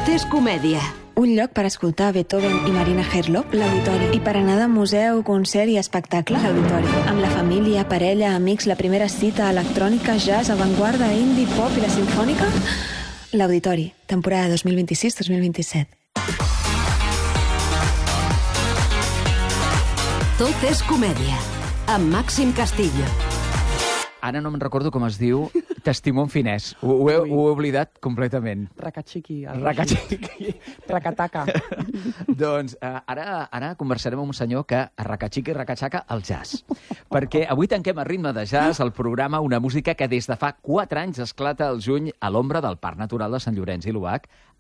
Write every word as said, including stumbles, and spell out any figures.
Tot és comèdia. Un lloc per escoltar Beethoven i Marina Herlop, l'Auditori. I per anar de museu, concert i espectacle, l'Auditori. Amb la família, parella, amics, la primera cita, electrònica, jazz, avantguarda, indie, pop i la simfònica... L'Auditori, temporada dos mil vint-i-sis dos mil vint-i-set. Tot és comèdia, amb Màxim Castillo. Ara no me'n recordo com es diu testimó en finès. Ho, ho, he, ho he oblidat completament. Racachiqui. Racachiqui. Racataca. Doncs uh, ara, ara conversarem amb un senyor que racachiqui i racachaca el jazz. Perquè avui tanquem a ritme de jazz el programa una música que des de fa quatre anys esclata al juny a l'ombra del Parc Natural de Sant Llorenç i l'U H